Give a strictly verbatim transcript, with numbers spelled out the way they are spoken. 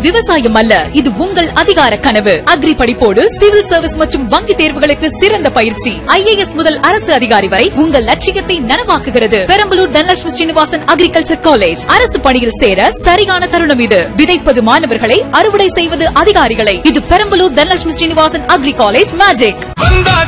விவசாயம் அல்ல, இது உங்கள் அதிகார கனவு. அக்ரி படிப்போடு சிவில் சர்வீஸ் மற்றும் வங்கி தேர்வுகளுக்கு சிறந்த பயிற்சி. ஐ ஏ எஸ் முதல் அரசு அதிகாரி வரை உங்கள் லட்சியத்தை நனவாக்குகிறது. Perambalur Dhanalakshmi Srinivasan agriculture college. அரசு பணியில் சேர சரியான தருணம் இது. விதைப்பது மாணவர்களை, அறுவடை செய்வது அதிகாரிகளை. இது Perambalur Dhanalakshmi Srinivasan agri college magic.